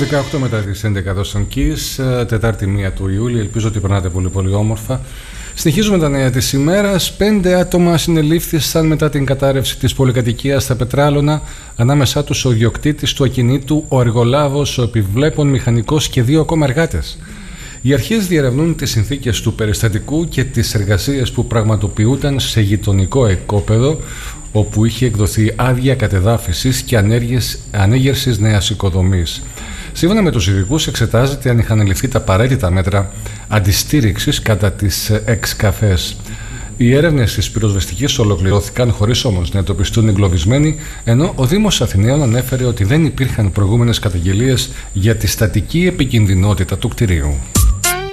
18 μετά τις 11 εδώ στον Kiss, Τετάρτη 1 του Ιούλη. Ελπίζω ότι περνάτε πολύ πολύ όμορφα. Συνεχίζουμε τα νέα της ημέρας. 5 άτομα συνελήφθησαν μετά την κατάρρευση της πολυκατοικίας στα Πετράλωνα. Ανάμεσά τους ο ιδιοκτήτης του ακινήτου, ο εργολάβος, ο επιβλέπων μηχανικός και 2 ακόμα εργάτες. Οι αρχές διερευνούν τις συνθήκες του περιστατικού και τις εργασίες που πραγματοποιούνταν σε γειτονικό οικόπεδο, όπου είχε εκδοθεί άδεια κατεδάφισης και ανέγερσης νέας οικοδομής. Σύμφωνα με τους ειδικούς, εξετάζεται αν είχαν ληφθεί τα απαραίτητα μέτρα αντιστήριξης κατά τις εξκαφές. Οι έρευνες της πυροσβεστικής ολοκληρώθηκαν χωρίς όμως να εντοπιστούν εγκλωβισμένοι, ενώ ο Δήμος Αθηναίων ανέφερε ότι δεν υπήρχαν προηγούμενες καταγγελίες για τη στατική επικινδυνότητα του κτηρίου.